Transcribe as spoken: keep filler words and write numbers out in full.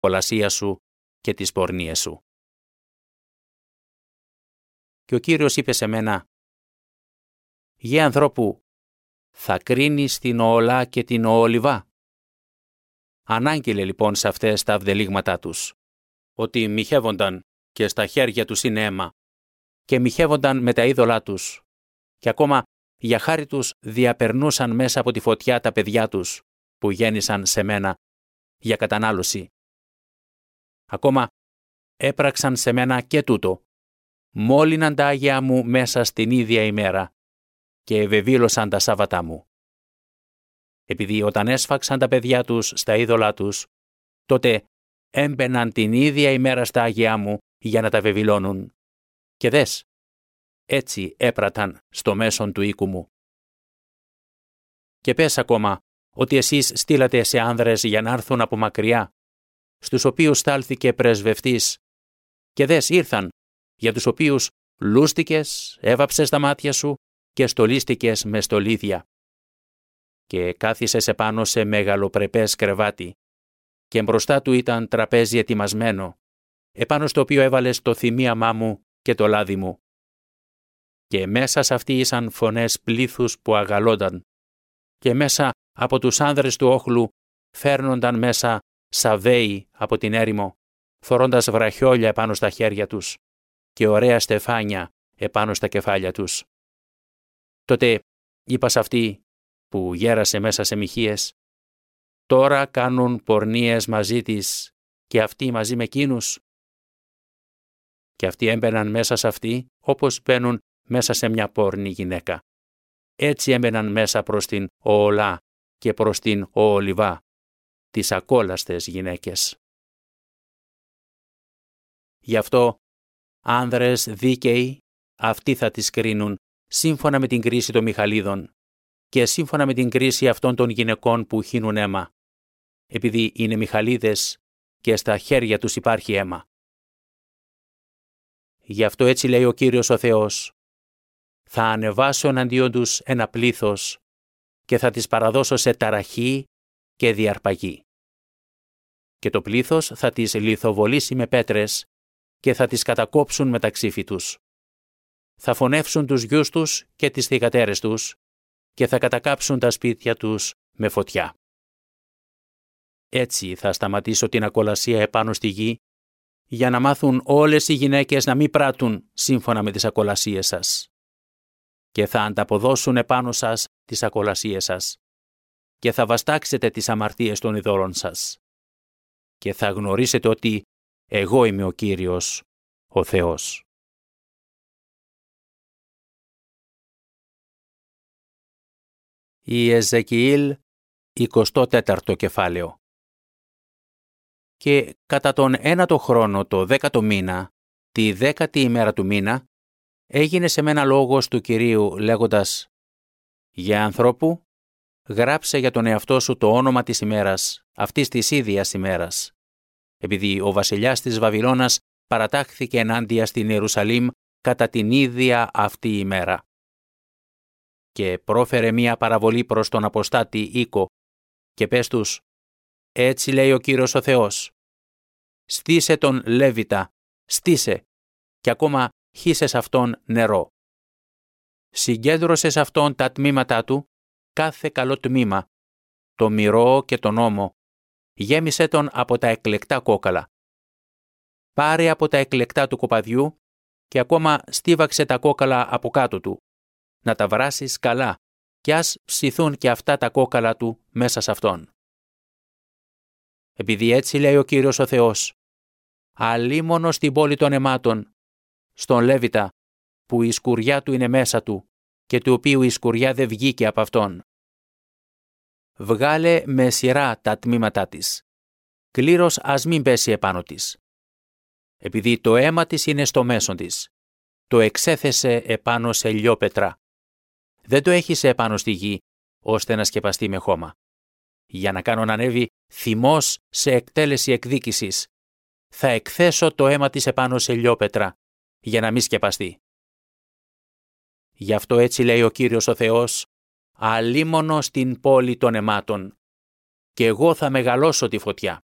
κολασία σου και τις πορνίες σου. Και ο Κύριος είπε σε μένα: «Γε ανθρώπου, θα κρίνεις την Οολά και την Οολιβά?» Ανάγγειλε λοιπόν σε αυτές τα αυδελίγματά τους, ότι μοιχεύονταν και στα χέρια τους είναι αίμα, και μοιχεύονταν με τα είδωλά τους, και ακόμα για χάρη τους διαπερνούσαν μέσα από τη φωτιά τα παιδιά τους, που γέννησαν σε μένα για κατανάλωση. Ακόμα έπραξαν σε μένα και τούτο, μόλυναν τα Άγια μου μέσα στην ίδια ημέρα και ευεβήλωσαν τα Σάββατά μου. Επειδή όταν έσφαξαν τα παιδιά τους στα είδωλά τους, τότε έμπαιναν την ίδια ημέρα στα Άγια μου για να τα βεβηλώνουν. Και δες, έτσι έπραταν στο μέσον του οίκου μου. Και πες ακόμα ότι εσείς στείλατε σε άνδρες για να έρθουν από μακριά, στους οποίους στάλθηκε πρεσβευτής, και δες ήρθαν, για τους οποίους λούστηκες, έβαψες τα μάτια σου και στολίστηκες με στολίδια. Και κάθισες επάνω σε μεγαλοπρεπές κρεβάτι, και μπροστά του ήταν τραπέζι ετοιμασμένο, επάνω στο οποίο έβαλες το θυμίαμά μου και το λάδι μου. Και μέσα σε αυτή ήσαν φωνές πλήθους που αγαλώνταν, και μέσα από τους άνδρες του όχλου φέρνονταν μέσα σαβέοι από την έρημο, φορώντας βραχιόλια επάνω στα χέρια τους και ωραία στεφάνια επάνω στα κεφάλια τους. Τότε είπα σε αυτή που γέρασε μέσα σε μοιχείες: «Τώρα κάνουν πορνίες μαζί της και αυτοί μαζί με εκείνους». Και αυτοί έμπαιναν μέσα σε αυτή όπως μπαίνουν μέσα σε μια πόρνη γυναίκα. Έτσι έμπαιναν μέσα προς την Οολά και προς την Οολιβά, τις ακόλαστες γυναίκες. Γι' αυτό, άνδρες δίκαιοι, αυτοί θα τις κρίνουν σύμφωνα με την κρίση των Μιχαλίδων και σύμφωνα με την κρίση αυτών των γυναικών που χύνουν αίμα, επειδή είναι Μιχαλίδες και στα χέρια τους υπάρχει αίμα. Γι' αυτό έτσι λέει ο Κύριος ο Θεός: «Θα ανεβάσω εναντίον τους ένα πλήθος και θα τις παραδώσω σε ταραχή και διαρπαγή. Και το πλήθος θα τις λιθοβολήσει με πέτρες και θα τις κατακόψουν με τα ξύφη τους. Θα φωνεύσουν τους γιους τους και τις θυγατέρες τους και θα κατακάψουν τα σπίτια τους με φωτιά. Έτσι θα σταματήσω την ακολασία επάνω στη γη, για να μάθουν όλες οι γυναίκες να μην πράττουν σύμφωνα με τις ακολασίες σας. Και θα ανταποδώσουν επάνω σας τις ακολασίες σας και θα βαστάξετε τις αμαρτίες των ειδόλων σας. Και θα γνωρίσετε ότι εγώ είμαι ο Κύριος, ο Θεός». Ιεζεκιήλ, εικοστό τέταρτο κεφάλαιο. Και κατά τον ένατο χρόνο το δέκατο μήνα, τη δέκατη ημέρα του μήνα, έγινε σε μένα λόγος του Κυρίου λέγοντας: «Για ανθρώπου, γράψε για τον εαυτό σου το όνομα της ημέρας, αυτής της ίδιας ημέρας, επειδή ο βασιλιάς της Βαβυλώνας παρατάχθηκε ενάντια στην Ιερουσαλήμ κατά την ίδια αυτή ημέρα. Και πρόφερε μία παραβολή προς τον αποστάτη οίκο και πες τους: έτσι λέει ο Κύριος ο Θεός, στήσε τον Λέβητα, στήσε, και ακόμα χύσες αυτόν νερό. Συγκέντρωσες αυτόν τα τμήματά του, κάθε καλό τμήμα, το μυρό και τον ώμο, γέμισε τον από τα εκλεκτά κόκαλα. Πάρε από τα εκλεκτά του κοπαδιού και ακόμα στίβαξε τα κόκαλα από κάτω του, να τα βράσεις καλά κι ας ψηθούν και αυτά τα κόκαλα του μέσα σε αυτόν. Επειδή έτσι λέει ο Κύριος ο Θεός, αλίμονο στην πόλη των αιμάτων, στον Λέβητα, που η σκουριά του είναι μέσα του και του οποίου η σκουριά δεν βγήκε από αυτόν. Βγάλε με σειρά τα τμήματά της. Κλήρος ας μην πέσει επάνω της. Επειδή το αίμα της είναι στο μέσον της, το εξέθεσε επάνω σε λιόπετρα. Δεν το έχισε επάνω στη γη, ώστε να σκεπαστεί με χώμα. Για να κάνω να ανέβει θυμός σε εκτέλεση εκδίκησης, θα εκθέσω το αίμα της επάνω σε λιόπετρα, για να μην σκεπαστεί. Γι' αυτό έτσι λέει ο Κύριος ο Θεός, αλίμονο στην πόλη των αιμάτων, και εγώ θα μεγαλώσω τη φωτιά.